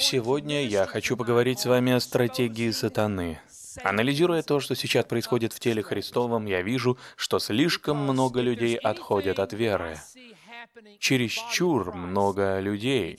Сегодня я хочу поговорить с вами о стратегии сатаны. Анализируя то, что сейчас происходит в теле Христовом, я вижу, что слишком много людей отходят от веры. Чересчур много людей.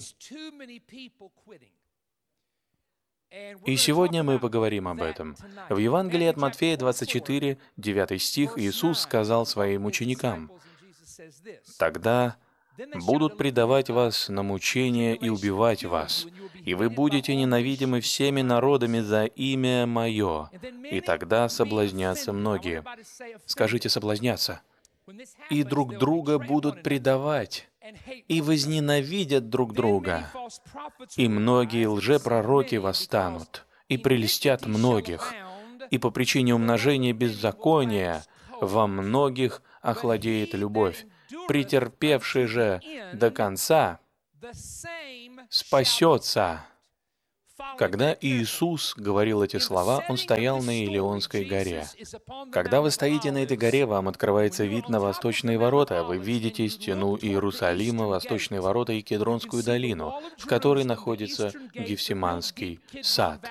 И сегодня мы поговорим об этом. В Евангелии от Матфея 24, 9 стих, Иисус сказал своим ученикам: «Тогда будут предавать вас на мучение и убивать вас, и вы будете ненавидимы всеми народами за имя Мое, и тогда соблазнятся многие». Скажите «соблазнятся». «И друг друга будут предавать, и возненавидят друг друга, и многие лжепророки восстанут, и прельстят многих, и по причине умножения беззакония во многих охладеет любовь. Претерпевший же до конца спасется». Когда Иисус говорил эти слова, Он стоял на Илионской горе. Когда вы стоите на этой горе, вам открывается вид на восточные ворота. Вы видите стену Иерусалима, восточные ворота и Кедронскую долину, в которой находится Гефсиманский сад.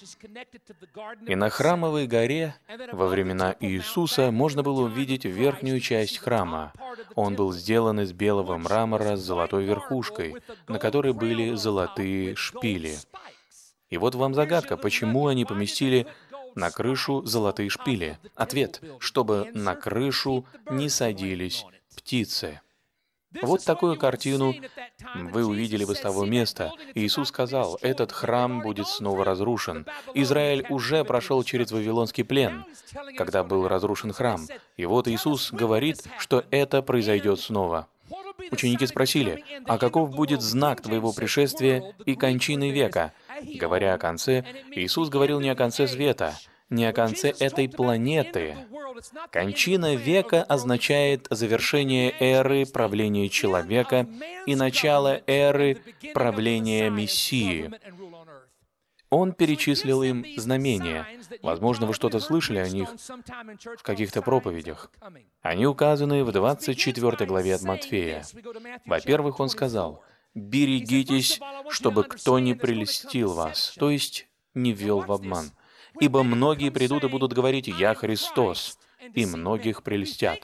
И на Храмовой горе во времена Иисуса можно было увидеть верхнюю часть храма. Он был сделан из белого мрамора с золотой верхушкой, на которой были золотые шпили. И вот вам загадка, почему они поместили на крышу золотые шпили. Ответ: чтобы на крышу не садились птицы. Вот такую картину вы увидели бы с того места. Иисус сказал: этот храм будет снова разрушен. Израиль уже прошел через Вавилонский плен, когда был разрушен храм. И вот Иисус говорит, что это произойдет снова. Ученики спросили: «А каков будет знак твоего пришествия и кончины века?» Говоря о конце, Иисус говорил не о конце света, не о конце этой планеты. Кончина века означает завершение эры правления человека и начало эры правления Мессии. Он перечислил им знамения. Возможно, вы что-то слышали о них в каких-то проповедях. Они указаны в 24 главе от Матфея. Во-первых, он сказал: «Берегитесь, чтобы кто не прельстил вас», то есть не ввел в обман. «Ибо многие придут и будут говорить: Я Христос, и многих прельстят».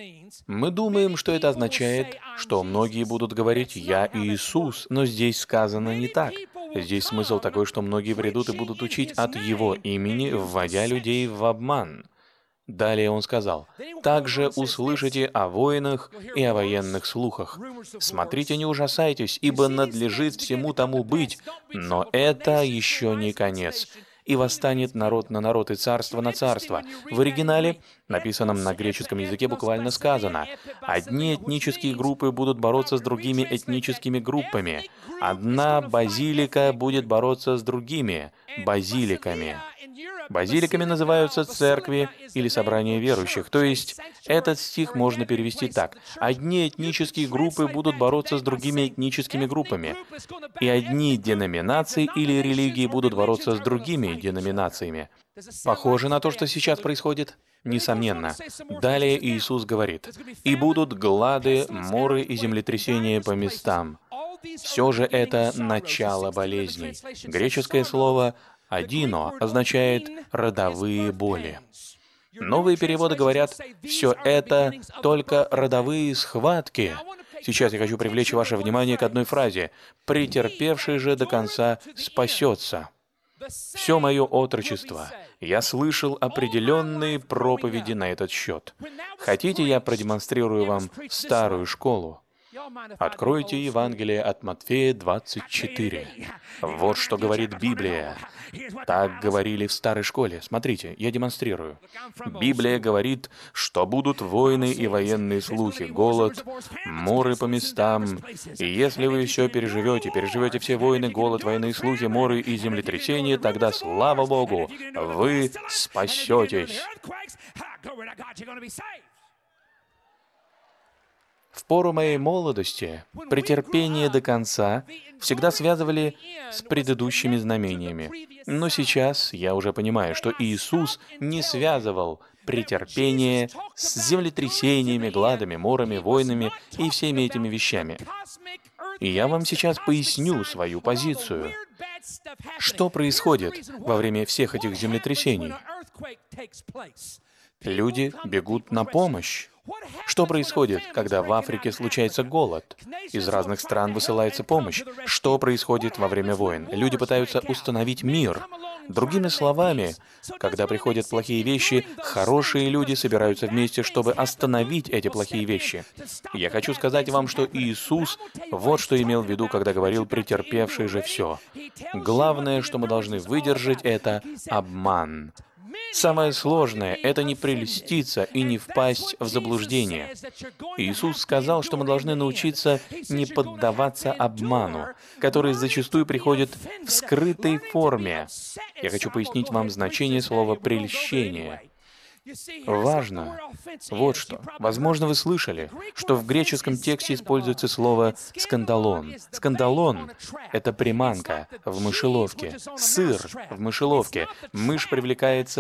Мы думаем, что это означает, что многие будут говорить: «Я Иисус», но здесь сказано не так. Здесь смысл такой, что многие придут и будут учить от Его имени, вводя людей в обман. Далее он сказал: «Также услышите о войнах и о военных слухах. Смотрите, не ужасайтесь, ибо надлежит всему тому быть, но это еще не конец. И восстанет народ на народ, и царство на царство». В оригинале, написанном на греческом языке, буквально сказано: одни этнические группы будут бороться с другими этническими группами. Одна базилика будет бороться с другими базиликами. Базиликами называются церкви или собрания верующих. То есть, этот стих можно перевести так: одни этнические группы будут бороться с другими этническими группами, и одни деноминации или религии будут бороться с другими деноминациями. Похоже на то, что сейчас происходит? Несомненно. Далее Иисус говорит: «И будут глады, моры и землетрясения по местам». Все же это начало болезней. Греческое слово «адино» означает «родовые боли». Новые переводы говорят: «Все это только родовые схватки». Сейчас я хочу привлечь ваше внимание к одной фразе: «Претерпевший же до конца спасется». Все мое отрочество я слышал определенные проповеди на этот счет. Хотите, я продемонстрирую вам старую школу? Откройте Евангелие от Матфея 24. Вот что говорит Библия. Так говорили в старой школе. Смотрите, я демонстрирую. Библия говорит, что будут войны и военные слухи, голод, моры по местам. И если вы еще переживете все войны, голод, военные слухи, моры и землетрясения, тогда, слава Богу, вы спасетесь. В пору моей молодости претерпение до конца всегда связывали с предыдущими знамениями. Но сейчас я уже понимаю, что Иисус не связывал претерпение с землетрясениями, гладами, морами, войнами и всеми этими вещами. И я вам сейчас поясню свою позицию. Что происходит во время всех этих землетрясений? Люди бегут на помощь. Что происходит, когда в Африке случается голод? Из разных стран высылается помощь. Что происходит во время войн? Люди пытаются установить мир. Другими словами, когда приходят плохие вещи, хорошие люди собираются вместе, чтобы остановить эти плохие вещи. Я хочу сказать вам, что Иисус вот что имел в виду, когда говорил «претерпевший же все». Главное, что мы должны выдержать, это обман. Самое сложное — это не прельститься и не впасть в заблуждение. Иисус сказал, что мы должны научиться не поддаваться обману, который зачастую приходит в скрытой форме. Я хочу пояснить вам значение слова «прельщение». Важно вот что. Возможно, вы слышали, что в греческом тексте используется слово «скандалон». Скандалон — это приманка в мышеловке, сыр в мышеловке. Мышь привлекается